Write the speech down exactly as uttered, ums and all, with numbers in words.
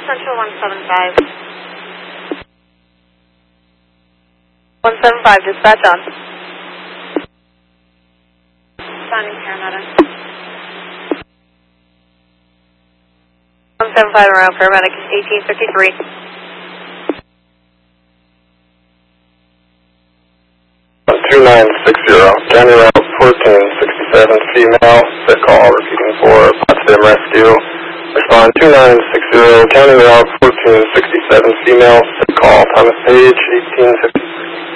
Central one seven five. one seven five, dispatch on. Finding paramedic. one seven five around, paramedic eighteen fifty-three. two nine six zero, County Route fourteen sixty-seven, female, sick call, repeating for Potsdam Rescue. Respond two nine six zero, County Route fourteen sixty-seven, female, sick call, Thomas Page, eighteen fifty-three.